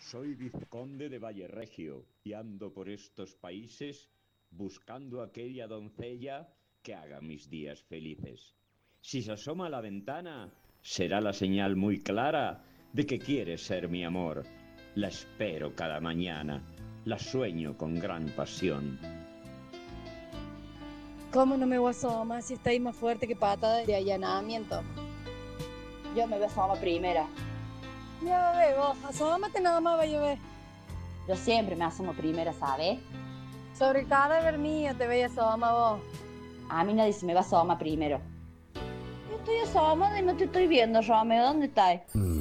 Soy vizconde de Valleregio y ando por estos países buscando aquella doncella que haga mis días felices. Si se asoma a la ventana, será la señal muy clara de que quiere ser mi amor. La espero cada mañana, la sueño con gran pasión. ¿Cómo no me voy a asomar si está ahí más fuerte que patada de allanamiento? Yo me voy a asomar primera. Ya ve vos, asómate nada más, va a llover. Yo siempre me asomo primera, ¿sabes? Sobre el cadáver mío te veis asomar vos. A mí nadie se me va a asomar primero. Yo estoy asomada y no te estoy viendo, Romeo. ¿Dónde estás?